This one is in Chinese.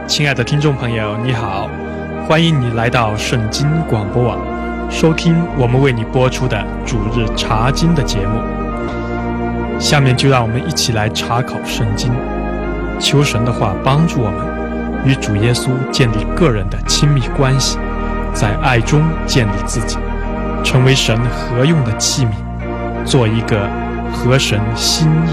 亲爱的听众朋友，你好，欢迎你来到圣经广播网，收听我们为你播出的主日查经的节目。下面就让我们一起来查考圣经，求神的话帮助我们与主耶稣建立个人的亲密关系，在爱中建立自己，成为神合用的器皿，做一个合神心意